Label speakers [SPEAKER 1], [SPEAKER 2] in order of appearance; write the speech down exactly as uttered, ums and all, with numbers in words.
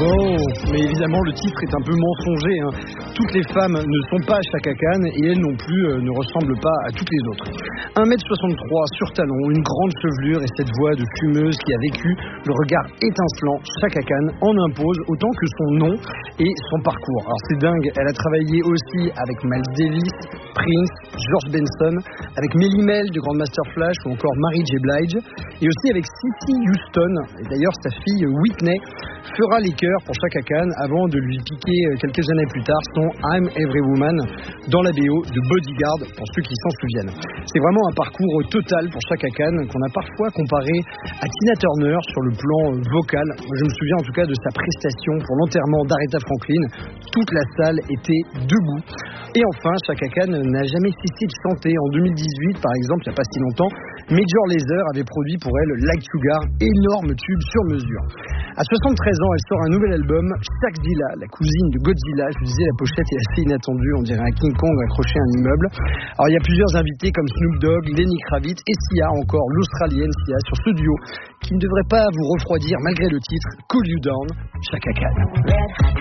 [SPEAKER 1] Oh, mais évidemment le titre est un peu mensonger, hein. Toutes les femmes ne sont pas Chaka Khan et elles non plus euh, ne ressemblent pas à toutes les autres. un mètre soixante-trois sur talon, une grande chevelure et cette voix de fumeuse qui a vécu, le regard étincelant, Chaka Khan en impose autant que son nom et son parcours. Alors c'est dingue, elle a travaillé aussi avec Miles Davis, Prince, George Benson, avec Melly Mel de Grandmaster Flash ou encore Mary J. Blige et aussi avec Cissy Houston. Et d'ailleurs sa fille Whitney fera les chœurs pour Chaka Khan avant de lui piquer quelques années plus tard son I'm Every Woman dans la B O de Bodyguard pour ceux qui s'en souviennent. C'est vraiment un parcours total pour Chaka Khan qu'on a parfois comparé à Tina Turner sur le plan vocal. Je me souviens en tout cas de sa prestation pour l'enterrement d'Aretha Franklin. Toute la salle était debout. Et enfin, Chaka Khan n'a jamais cessé de chanter. En deux mille dix-huit, par exemple, il n'y a pas si longtemps, Major Lazer avait produit pour elle Like Sugar, énorme tube sur mesure. À soixante-treize ans, elle sort un nouvel album, Shakzilla, la cousine de Godzilla. Je vous disais, la pochette est assez inattendue, on dirait un King Kong accroché à un immeuble. Alors il y a plusieurs invités comme Snoop Dogg, Lenny Kravitz et Sia, encore l'Australienne Sia, sur ce duo qui ne devrait pas vous refroidir malgré le titre Cool You Down, Chaka Khan.